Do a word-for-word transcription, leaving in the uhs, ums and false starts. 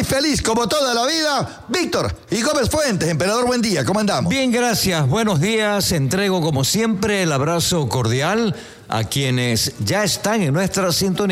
muy feliz como toda la vida. Víctor y Gómez Fuentes, emperador, buen día, ¿cómo andamos? Bien, gracias, buenos días. Entrego como siempre el abrazo cordial a quienes ya están en nuestra sintonía.